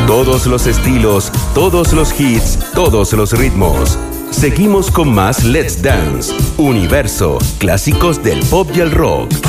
Todos los estilos, todos los hits, todos los ritmos. Seguimos con más Let's Dance, Universo, clásicos del pop y el rock.